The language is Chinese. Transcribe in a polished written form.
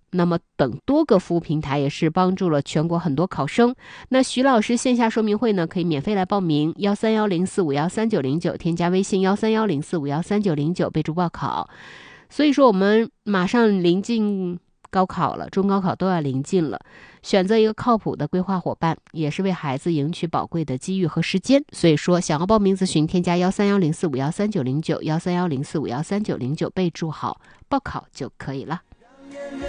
那么等多个服务平台也是帮助了全国很多考生。那徐老师线下说明会呢，可以免费来报名，13104513909，添加微信13104513909，备注报考。所以说我们马上临近高考了，中高考都要临近了，选择一个靠谱的规划伙伴，也是为孩子赢取宝贵的机遇和时间。所以说想要报名咨询，添加13104513909，13104513909，备注好报考就可以了。